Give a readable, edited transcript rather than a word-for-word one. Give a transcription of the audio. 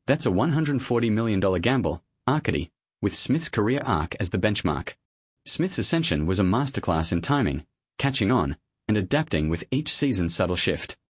That's a $140 million gamble, Arcady, with Smith's career arc as the benchmark. Smith's ascension was a masterclass in timing, catching on, and adapting with each season's subtle shift.